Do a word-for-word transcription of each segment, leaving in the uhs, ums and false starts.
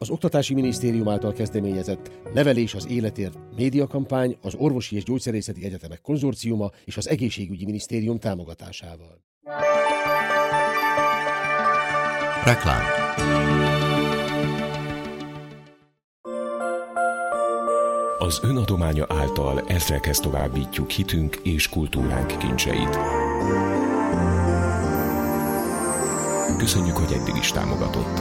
Az Oktatási Minisztérium által kezdeményezett Nevelés az életért médiakampány az Orvosi és Gyógyszerészeti Egyetemek Konzorciuma és az Egészségügyi Minisztérium támogatásával. Reklám. Az önadománya által ezrekhez továbbítjuk hitünk és kultúránk kincseit. Köszönjük, hogy eddig is támogatott.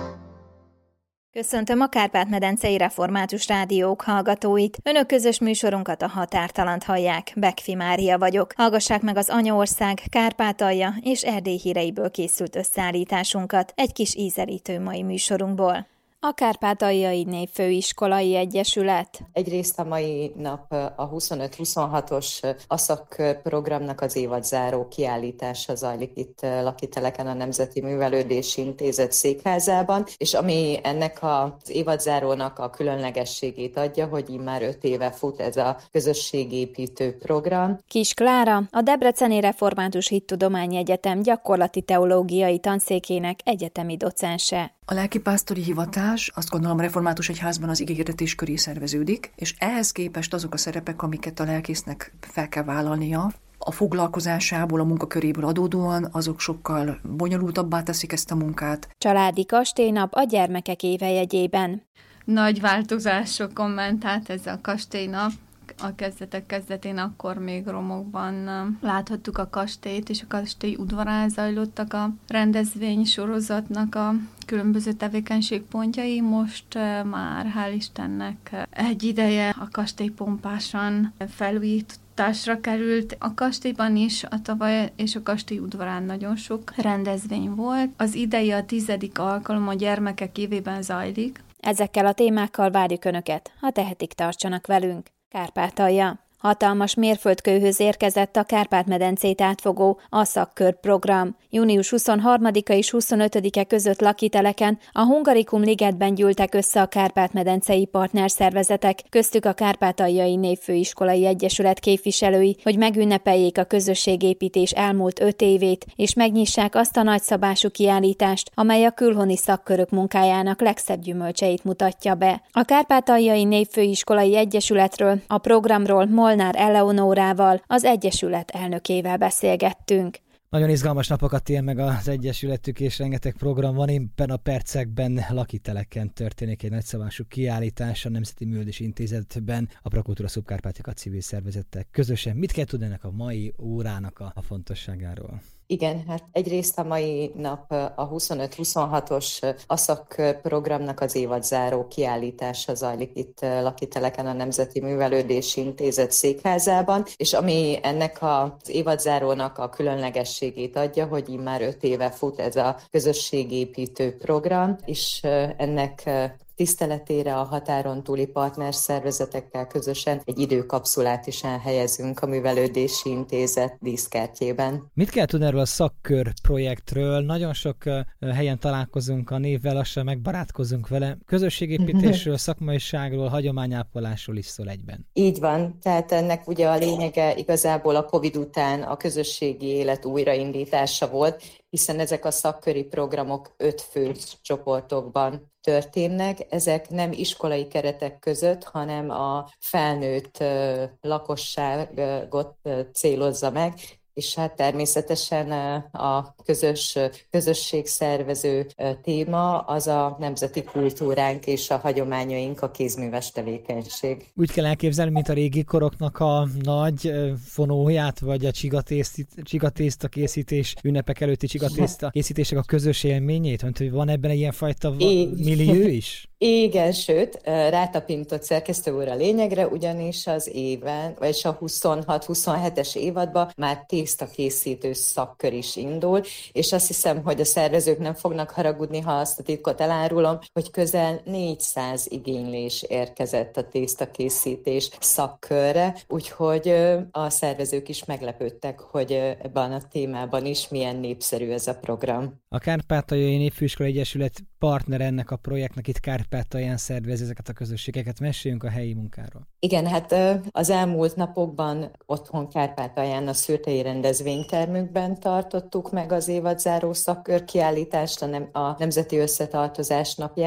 Köszöntöm a Kárpát-medencei Református Rádiók hallgatóit. Önök közös műsorunkat, a Határtalant hallják. Bekfi Mária vagyok. Hallgassák meg az Anyaország, Kárpátalja és Erdély híreiből készült összeállításunkat egy kis ízelítő mai műsorunkból. A Kárpátaljai Névfőiskolai Egyesület. Egyrészt a mai nap a huszonöt huszonhatos ASZAK programnak az évadzáró kiállítása zajlik itt Lakiteleken a Nemzeti Művelődési Intézet székházában, és ami ennek az évadzárónak a különlegességét adja, hogy immár öt éve fut ez a közösségépítő program. Kis Klára, a Debreceni Református Hittudományi Egyetem gyakorlati teológiai tanszékének egyetemi docense. A lelkipásztori hivatás, azt gondolom, a református egyházban az igehirdetés köré szerveződik, és ehhez képest azok a szerepek, amiket a lelkésznek fel kell vállalnia, a foglalkozásából, a munkaköréből adódóan, azok sokkal bonyolultabbá teszik ezt a munkát. Családi kastélynap a gyermekek évejegyében. Nagy változásokon ment át ez a kastélynap. A kezdetek kezdetén akkor még romokban láthattuk a kastélyt, és a kastély udvarán zajlottak a rendezvény sorozatnak a különböző tevékenységpontjai. Most már hál' Istennek egy ideje a kastély pompásan felújításra került. A kastélyban is a tavaly és a kastély udvarán nagyon sok rendezvény volt. Az idei a tizedik alkalom a gyermekek évében zajlik. Ezekkel a témákkal várjuk Önöket, ha tehetik, tartsanak velünk. Kárpátalja. Hatalmas mérföldkőhöz érkezett a Kárpát-medencét átfogó ASZAK program. június huszonharmadika és huszonötödike között Lakiteleken, a Hungarikum ligetben gyűltek össze a Kárpát-medencei partnerszervezetek, köztük a Kárpátaljai Névfőiskolai Egyesület képviselői, hogy megünnepeljék a közösségépítés elmúlt öt évét, és megnyissák azt a nagyszabású kiállítást, amely a külhoni szakkörök munkájának legszebb gyümölcseit mutatja be. A Kárpátaljai Névfőiskolai Egyesületről, a programról Molnár Eleonórával, az Egyesület elnökével beszélgettünk. Nagyon izgalmas napokat él meg az Egyesületük, és rengeteg program van. Éppen a percekben Lakiteleken történik egy nagyszabású kiállítás a Nemzeti Művelődési Intézetben, a Prokultúra Szubkárpátika civil szervezettek közösen. Mit kell tudni ennek a mai órának a, a fontosságáról? Igen, hát egyrészt a mai nap a huszonöt huszonhatos ASZAK programnak az évadzáró kiállítása zajlik itt Lakiteleken a Nemzeti Művelődési Intézet székházában, és ami ennek az évadzárónak a különlegességét adja, hogy immár öt éve fut ez a közösségépítő program, és ennek tiszteletére a határon túli partnerszervezetekkel közösen egy időkapszulát is elhelyezünk a Művelődési Intézet díszkertjében. Mit kell tudni erről a szakkör projektről? Nagyon sok helyen találkozunk a névvel, lassan megbarátkozunk vele. Közösségépítésről, szakmaiságról, hagyományápolásról is szól egyben. Így van, tehát ennek ugye a lényege igazából a Covid után a közösségi élet újraindítása volt, hiszen ezek a szakköri programok öt fő csoportokban történnek. Ezek nem iskolai keretek között, hanem a felnőtt lakosságot célozza meg, és hát természetesen a közös, közösségszervező téma az a nemzeti kultúránk és a hagyományaink, a kézműves tevékenység. Úgy kell elképzelni, mint a régi koroknak a nagy fonóját, vagy a csigatészta készítés, ünnepek előtti csigatészta készítések a közös élményét, hogy van ebben egy ilyenfajta millió is? Igen, sőt, rátapintott szerkesztő úr a lényegre, ugyanis az éven, vagyis a huszonhat huszonhetes évadban már tésztakészítő szakkör is indul, és azt hiszem, hogy a szervezők nem fognak haragudni, ha azt a titkot elárulom, hogy közel négyszáz igénylés érkezett a tésztakészítés szakkörre, úgyhogy a szervezők is meglepődtek, hogy ebben a témában is milyen népszerű ez a program. A Kárpátaljai Névfőiskolai Egyesület partner ennek a projektnek, itt Kárpátalján szervez ezeket a közösségeket. Meséljünk a helyi munkáról. Igen, hát az elmúlt napokban otthon Kárpátalján a Szürtei rendezvénytermükben tartottuk meg az évadzáró szakkörkiállítást, a, nem, a Nemzeti Összetartozás napján.